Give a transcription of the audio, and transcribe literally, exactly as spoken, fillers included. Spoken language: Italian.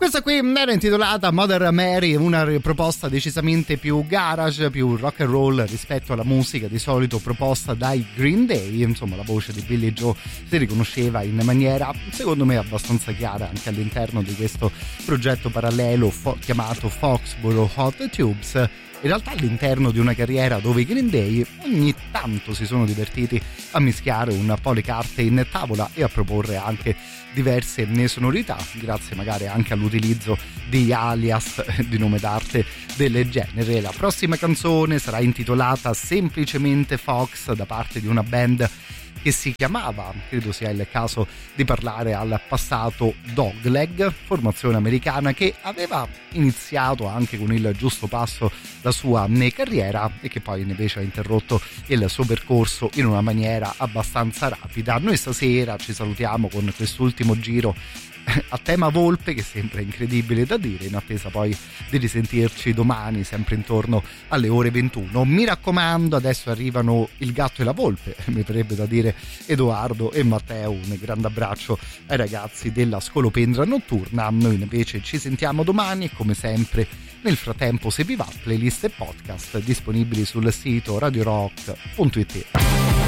Questa qui era intitolata Mother Mary, una proposta decisamente più garage, più rock and roll rispetto alla musica di solito proposta dai Green Day. Insomma, la voce di Billie Joe si riconosceva in maniera, secondo me, abbastanza chiara anche all'interno di questo progetto parallelo fo- chiamato Foxborough Hot Tubes. In realtà all'interno di una carriera dove i Green Day ogni tanto si sono divertiti a mischiare un po' le carte in tavola e a proporre anche diverse sonorità, grazie magari anche all'utilizzo di alias di nome d'arte del genere. La prossima canzone sarà intitolata semplicemente Fox da parte di una band che si chiamava, credo sia il caso di parlare al passato, Dogleg, formazione americana che aveva iniziato anche con il giusto passo la sua carriera e che poi invece ha interrotto il suo percorso in una maniera abbastanza rapida. Noi stasera ci salutiamo con quest'ultimo giro a tema volpe, che sembra incredibile da dire, in attesa poi di risentirci domani sempre intorno alle ore ventuno. Mi raccomando, adesso arrivano il gatto e la volpe, mi verrebbe da dire Edoardo e Matteo. Un grande abbraccio ai ragazzi della Scolopendra Notturna. Noi invece ci sentiamo domani e come sempre nel frattempo, se vi va, playlist e podcast disponibili sul sito radio rock punto it.